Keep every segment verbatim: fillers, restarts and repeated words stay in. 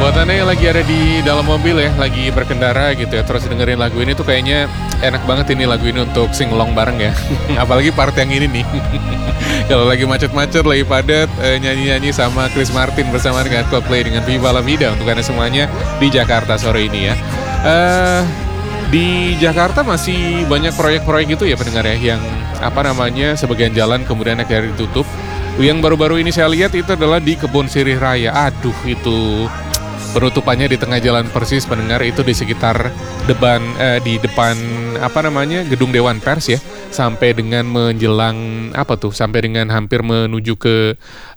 Buat Anda yang lagi ada di dalam mobil ya, lagi berkendara gitu ya, terus dengerin lagu ini tuh kayaknya enak banget ini lagu ini untuk singelong bareng ya. Apalagi part yang ini nih. Kalau lagi macet-macet, lagi padat, eh, nyanyi-nyanyi sama Chris Martin bersama dengan Coldplay dengan Viva La Vida untuk Anda semuanya di Jakarta sore ini ya. Eh, di Jakarta masih banyak proyek-proyek gitu ya pendengar ya, yang apa namanya sebagian jalan kemudian akhirnya ditutup. Yang baru-baru ini saya lihat itu adalah di Kebun Sirih Raya. Aduh, itu penutupannya di tengah jalan persis pendengar, itu di sekitar depan eh, di depan apa namanya gedung Dewan Pers ya, sampai dengan menjelang apa tuh sampai dengan hampir menuju ke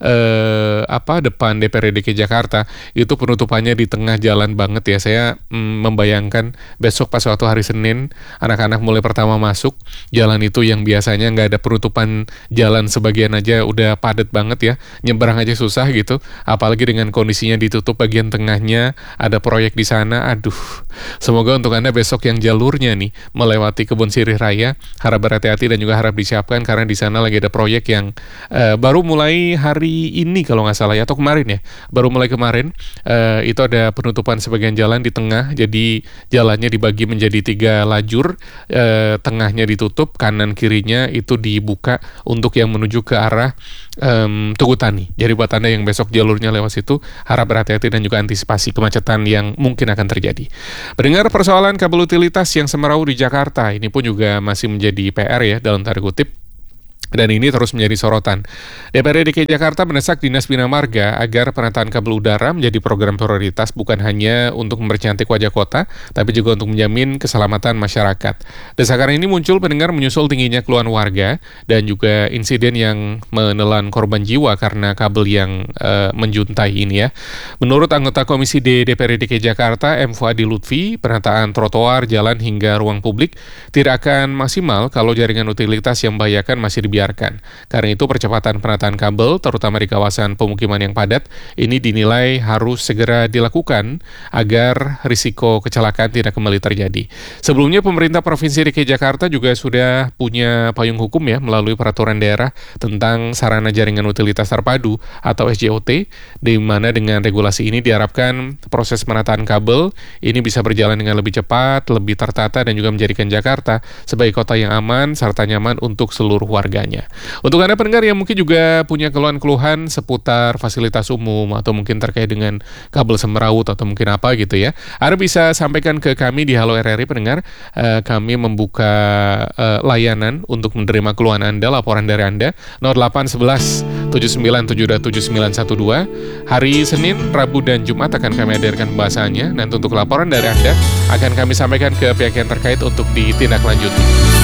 eh, apa depan D P R D D K Jakarta. Itu penutupannya di tengah jalan banget ya. Saya mm, membayangkan besok pas suatu hari Senin anak-anak mulai pertama masuk, jalan itu yang biasanya nggak ada penutupan jalan sebagian aja udah padat banget ya, nyebrang aja susah gitu, apalagi dengan kondisinya ditutup bagian tengahnya, ada proyek di sana. Aduh, semoga untuk Anda besok yang jalurnya nih melewati Kebun Sirih Raya harap berhati-hati dan juga harap disiapkan, karena di sana lagi ada proyek yang uh, baru mulai hari ini kalau nggak salah ya, atau kemarin ya, baru mulai kemarin. Uh, itu ada penutupan sebagian jalan di tengah, jadi jalannya dibagi menjadi tiga lajur, uh, tengahnya ditutup, kanan kirinya itu dibuka untuk yang menuju ke arah um, Tugu Tani. Jadi buat Anda yang besok jalurnya lewat situ harap berhati-hati dan juga antisipasi kemacetan yang mungkin akan terjadi. Mendengar persoalan kabel utilitas yang semerawut di Jakarta, ini pun juga masih menjadi P R ya dalam tanda kutip. Dan ini terus menjadi sorotan. D P R D D K Jakarta mendesak Dinas Bina Marga agar penataan kabel udara menjadi program prioritas, bukan hanya untuk mempercantik wajah kota, tapi juga untuk menjamin keselamatan masyarakat. Desakan ini muncul pendengar menyusul tingginya keluhan warga dan juga insiden yang menelan korban jiwa karena kabel yang uh, menjuntai ini ya. Menurut anggota Komisi D D P R D D K Jakarta, M. Fuadi Lutfi, penataan trotoar, jalan hingga ruang publik tidak akan maksimal kalau jaringan utilitas yang membahayakan masih dibiarkan. Karena itu percepatan penataan kabel, terutama di kawasan pemukiman yang padat, ini dinilai harus segera dilakukan agar risiko kecelakaan tidak kembali terjadi. Sebelumnya pemerintah Provinsi D K Jakarta juga sudah punya payung hukum ya, melalui peraturan daerah tentang sarana jaringan utilitas terpadu atau S J O T, di mana dengan regulasi ini diharapkan proses penataan kabel ini bisa berjalan dengan lebih cepat, lebih tertata, dan juga menjadikan Jakarta sebagai kota yang aman serta nyaman untuk seluruh warganya. Untuk Anda pendengar yang mungkin juga punya keluhan-keluhan seputar fasilitas umum atau mungkin terkait dengan kabel semeraut atau mungkin apa gitu ya, Anda bisa sampaikan ke kami di Halo R R I pendengar. Uh, kami membuka uh, layanan untuk menerima keluhan Anda, laporan dari Anda. nol delapan satu satu tujuh sembilan tujuh dua tujuh sembilan satu dua. Hari Senin, Rabu, dan Jumat akan kami hadirkan pembahasannya. Nanti untuk laporan dari Anda akan kami sampaikan ke pihak yang terkait untuk ditindaklanjuti.